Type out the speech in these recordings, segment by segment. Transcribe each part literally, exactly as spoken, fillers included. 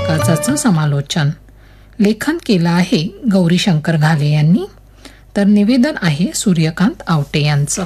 कामकाजाचं समालोचन. लेखन केलं आहे गौरीशंकर घाले यांनी, तर निवेदन आहे सूर्यकांत आवटे यांचं.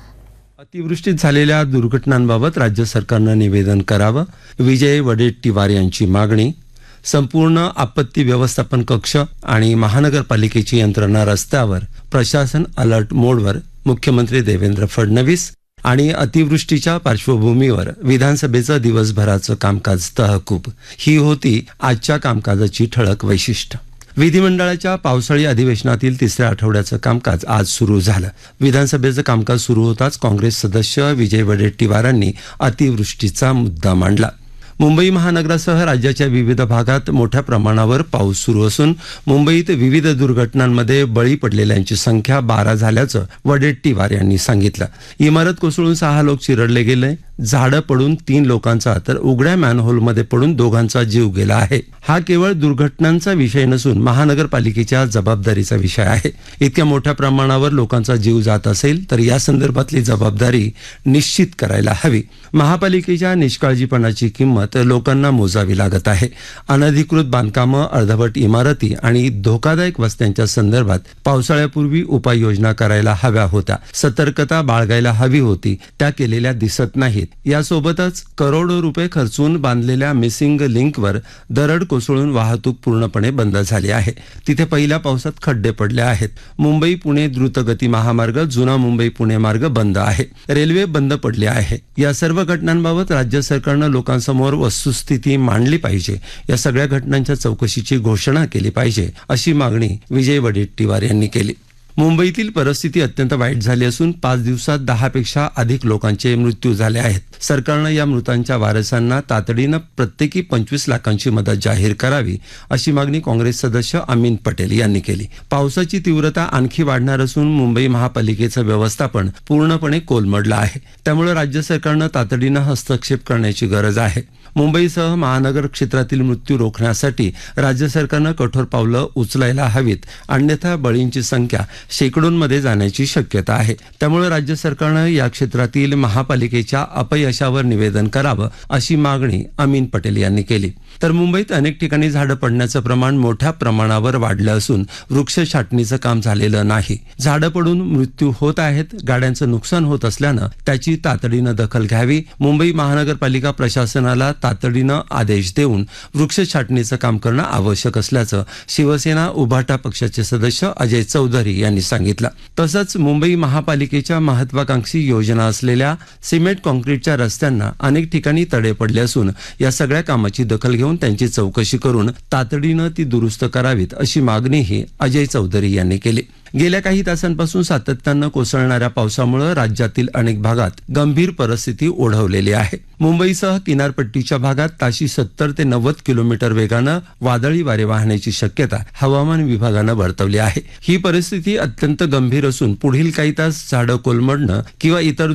अतिवृष्टीत झालेल्या दुर्घटनांबाबत राज्य सरकारनं निवेदन करावं, विजय वडेट्टीवार यांची मागणी. संपूर्ण आपत्ती व्यवस्थापन कक्ष आणि महानगरपालिकेची यंत्रणा रस्त्यावर, प्रशासन अलर्ट मोडवर. मुख्यमंत्री देवेंद्र फडणवीस. आणि अतिवृष्टीच्या पार्श्वभूमीवर विधानसभेचं दिवसभराचं कामकाज तहकूब. ही होती आजच्या कामकाजाची ठळक वैशिष्ट्य. विधिमंडळाच्या पावसाळी अधिवेशनातील तिसऱ्या आठवड्याचं कामकाज आज सुरू झालं. विधानसभेचं कामकाज सुरू होताच काँग्रेस सदस्य विजय वडेट्टीवारांनी अतिवृष्टीचा मुद्दा मांडला. मुंबई महानगरासह राज्याच्या विविध भागात मोठ्या प्रमाणावर पाऊस सुरू असून मुंबईत विविध दुर्घटनांमध्ये बळी पडलेल्यांची संख्या बारा झाल्याचं वडेट्टीवार यांनी सांगितलं. इमारत कोसळून सहा लोक चिरडले गेले, झाडं पडून तीन लोकांचा तर उघड्या मॅनहोलमध्ये पडून दोघांचा जीव गेला आहे. हा केवळ दुर्घटनांचा विषय नसून महानगरपालिकेच्या जबाबदारीचा विषय आहे. इतक्या मोठ्या प्रमाणावर लोकांचा जीव जात असेल तर या संदर्भातली जबाबदारी निश्चित करायला हवी. महापालिकेच्या निष्काळजीपणाची किंमत लोकांना मोजावी लागत आहे. अनधिकृत बांधकामं, अर्धवट इमारती आणि धोकादायक वस्त्यांच्या संदर्भात पावसाळ्यापूर्वी उपाययोजना करायला हव्या होत्या. सतर्कता बाळगायला हवी होती, त्या केलेल्या दिसत नाहीत. यासोबतच करोडो रुपये खर्चून बांधलेल्या मिसिंग लिंकवर दरड कोसळून वाहतूक पूर्णपणे बंद झाली आहे. तिथे पहिल्या पावसात खड्डे पडले आहेत. मुंबई पुणे द्रुतगती महामार्ग, जुना मुंबई पुणे मार्ग बंद आहे. रेल्वे बंद पडली आहे. या सर्व घटनांबाबत राज्य सरकारनं लोकांसमोर वस्तुस्थिती मांडली पाहिजे. या सगळ्या घटनांच्या चौकशीची घोषणा केली पाहिजे, अशी मागणी विजय वडेट्टीवार यांनी केली. मुंबईतील परिस्थिती अत्यंत वाईट झाली असून पाच दिवसात दहापेक्षा अधिक लोकांचे मृत्यू झाले आहेत. सरकारनं या मृतांच्या वारसांना तातडीनं प्रत्येकी पंचवीस लाखांची मदत जाहीर करावी, अशी मागणी काँग्रेस सदस्य अमीन पटेल यांनी केली. पावसाची तीव्रता आणखी वाढणार असून मुंबई महापालिकेचं व्यवस्थापन पूर्णपणे कोलमडलं आहे. त्यामुळे राज्य सरकारनं तातडीनं हस्तक्षेप करण्याची गरज आहे. मुंबईसह महानगर क्षेत्रातील मृत्यू रोखण्यासाठी राज्य सरकारनं कठोर पावलं उचलायला हवीत, अन्यथा बळींची संख्या शेकडोंमध्ये जाण्याची शक्यता आहे. त्यामुळे राज्य सरकारनं या क्षेत्रातील महापालिकेच्या अपयशावर निवेदन करावं, अशी मागणी अमीन पटेल यांनी केली. तर मुंबईत अनेक ठिकाणी झाडं पडण्याचं प्रमाण मोठ्या प्रमाणावर वाढलं असून वृक्ष छाटणीचं काम झालेलं नाही. झाडं पडून मृत्यू होत आहेत. गाड्यांचं नुकसान होत असल्यानं त्याची तातडीनं दखल घ्यावी. मुंबई महानगरपालिका प्रशासनाला तातडीनं आदेश देऊन वृक्ष छाटणीचं काम करणं आवश्यक असल्याचं शिवसेना उभाटा पक्षाचे सदस्य अजय चौधरी यांनी सांगितलं. तसंच मुंबई महापालिकेच्या महत्वाकांक्षी योजना असलेल्या सिमेंट काँक्रीटच्या रस्त्यांना अनेक ठिकाणी तडे पडले असून या सगळ्या कामाची दखल घेऊन त्यांची चौकशी करून तातडीनं ती दुरुस्त करावीत, अशी मागणीही अजय चौधरी यांनी केली. गेल्या काही तासांपासून सातत्यानं कोसळणाऱ्या पावसामुळे राज्यातील अनेक भागात गंभीर परिस्थिती ओढवलेली आहे. मुंबईसह किनारपट्टीच्या भागात ताशी सत्तर ते नव्वद किलोमीटर वेगानं वादळी वारे वाहण्याची शक्यता हवामान विभागानं वर्तवली आहे. ही परिस्थिती अत्यंत गंभीर असून पुढील काही तास झाडं कोलमडणं किंवा इतर